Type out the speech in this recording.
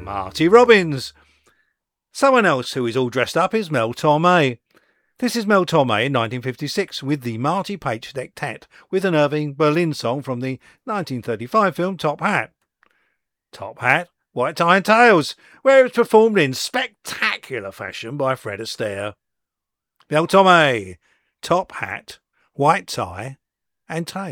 Marty Robbins. Someone else who is all dressed up is Mel Torme. This is Mel Torme in 1956 with the Marty Paich Dectet with an Irving Berlin song from the 1935 film Top Hat. Top Hat, White Tie and Tails, where it's performed in spectacular fashion by Fred Astaire. Mel Torme, Top Hat, White Tie and Tails.